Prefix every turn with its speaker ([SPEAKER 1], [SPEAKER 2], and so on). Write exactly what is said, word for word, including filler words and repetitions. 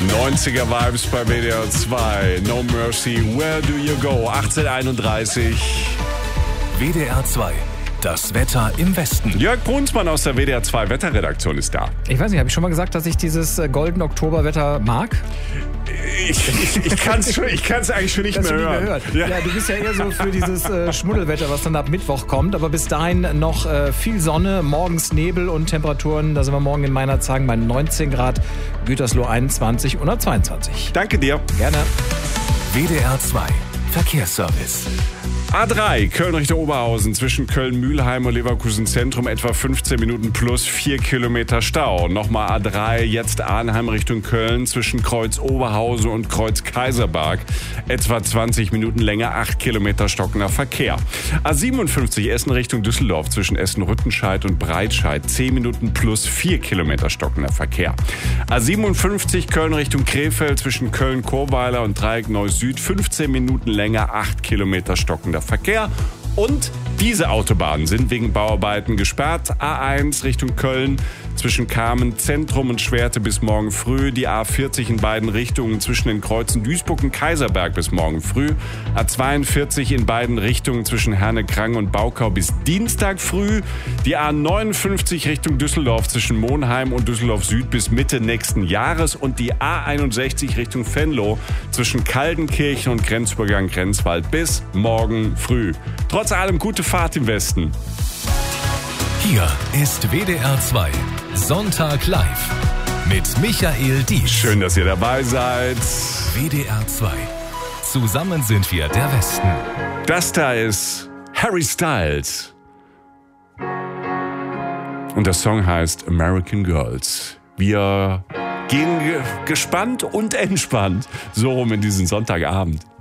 [SPEAKER 1] neunziger Vibes bei W D R zwei. No Mercy, Where Do You Go? achtzehn Uhr einunddreißig.
[SPEAKER 2] W D R zwei. Das Wetter im Westen.
[SPEAKER 1] Jörg Brunsmann aus der W D R zwei Wetterredaktion ist da.
[SPEAKER 3] Ich weiß nicht, habe ich schon mal gesagt, dass ich dieses äh, goldene Oktoberwetter mag?
[SPEAKER 1] Ich, ich, ich kann es eigentlich schon nicht
[SPEAKER 3] Dass
[SPEAKER 1] mehr
[SPEAKER 3] du
[SPEAKER 1] hören.
[SPEAKER 3] nicht mehr hört.
[SPEAKER 1] Ja.
[SPEAKER 3] Ja, du bist ja eher so für dieses äh, Schmuddelwetter, was dann ab Mittwoch kommt. Aber bis dahin noch äh, viel Sonne, morgens Nebel und Temperaturen. Da sind wir morgen in Meinerzhagen bei neunzehn Grad, Gütersloh einundzwanzig oder zweiundzwanzig.
[SPEAKER 1] Danke dir.
[SPEAKER 3] Gerne.
[SPEAKER 2] W D R zwei. Verkehrsservice.
[SPEAKER 1] A drei, Köln Richtung Oberhausen, zwischen Köln-Mühlheim und Leverkusen Zentrum etwa fünfzehn Minuten plus vier Kilometer Stau. Nochmal A drei, jetzt Arnheim Richtung Köln, zwischen Kreuz Oberhausen und Kreuz Kaiserberg etwa zwanzig Minuten länger, acht Kilometer stockender Verkehr. A siebenundfünfzig, Essen Richtung Düsseldorf, zwischen Essen-Rüttenscheid und Breitscheid, zehn Minuten plus vier Kilometer stockender Verkehr. A siebenundfünfzig, Köln Richtung Krefeld, zwischen Köln-Chorweiler und Dreieck Neuss Süd, fünfzehn Minuten länger, acht Kilometer stockender Verkehr. Und diese Autobahnen sind wegen Bauarbeiten gesperrt. A eins Richtung Köln zwischen Kamen Zentrum und Schwerte bis morgen früh. Die A vierzig in beiden Richtungen zwischen den Kreuzen Duisburg und Kaiserberg bis morgen früh. A zweiundvierzig in beiden Richtungen zwischen Herne-Krang und Baukau bis Dienstag früh. Die A neunundfünfzig Richtung Düsseldorf zwischen Monheim und Düsseldorf Süd bis Mitte nächsten Jahres. Und die A einundsechzig Richtung Venlo zwischen Kaldenkirchen und Grenzübergang Grenzwald bis morgen früh. Trotz allem gute Fahrt im Westen.
[SPEAKER 2] Hier ist W D R zwei. Sonntag live. Mit Michael Dietz.
[SPEAKER 1] Schön, dass ihr dabei seid.
[SPEAKER 2] W D R zwei. Zusammen sind wir der Westen.
[SPEAKER 1] Das da ist Harry Styles. Und der Song heißt American Girls. Wir gehen ge- gespannt und entspannt so rum in diesen Sonntagabend.